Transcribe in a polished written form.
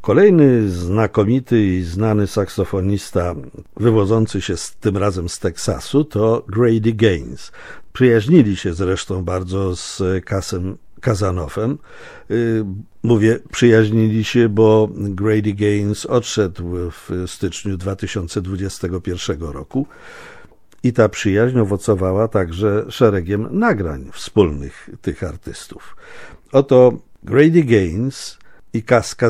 Kolejny znakomity i znany saksofonista wywodzący się tym razem z Teksasu to Grady Gaines. Przyjaźnili się zresztą bardzo z Casem Kazanowem. Mówię, przyjaźnili się, bo Grady Gaines odszedł w styczniu 2021 roku i ta przyjaźń owocowała także szeregiem nagrań wspólnych tych artystów. Oto Grady Gaines i Cas